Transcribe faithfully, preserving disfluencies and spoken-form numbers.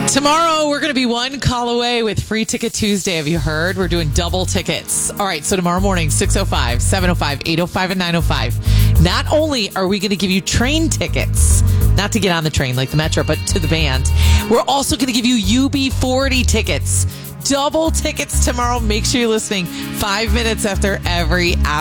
Tomorrow, we're going to be one call away with Free Ticket Tuesday. Have you heard? We're doing double tickets. All right, so tomorrow morning, six oh five, seven oh five, eight oh five, and nine oh five. Not only are we going to give you train tickets, not to get on the train like the Metro, but to the band, we're also going to give you U B forty tickets. Double tickets tomorrow. Make sure you're listening five minutes after every hour.